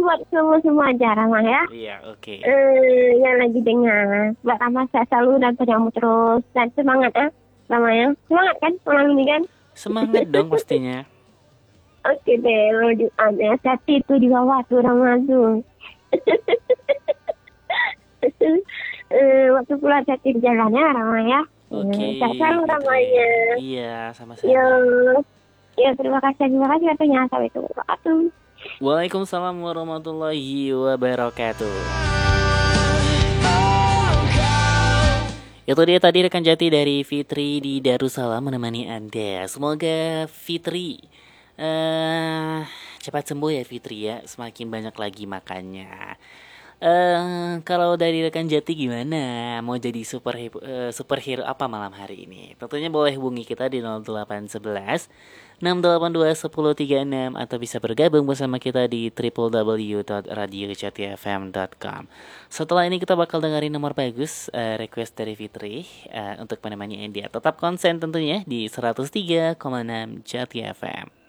buat semua aja Rama ya. Iya, oke. Yang lagi dengar. Buat Rama saya selalu dan terjamu terus. Dan semangat ya Rama ya. Semangat kan malam ini kan? Semangat dong pastinya. Oke deh, lanjut. Hati itu di bawah tuh Rama tuh. Waktu pulang hati di jalan ya Rama ya. Oke, Saya selalu Ramanya. iya, sama-sama. Yo, yo terima kasih waktunya. Sampai jumpa. Waalaikumsalam warahmatullahi wabarakatuh. Itu dia tadi rekan Jati dari Fitri di Darussalam menemani Anda. Semoga Fitri cepat sembuh ya Fitri ya. Semakin banyak lagi makannya. Kalau dari rekan Jati gimana? Mau jadi superhero apa malam hari ini? Tentunya boleh hubungi kita di 0811 682 1036 atau bisa bergabung bersama kita di www.radiojatifm.com. Setelah ini kita bakal dengerin nomor bagus request dari Fitri untuk menemani India. Tetap konsen tentunya di 103,6 Jati FM.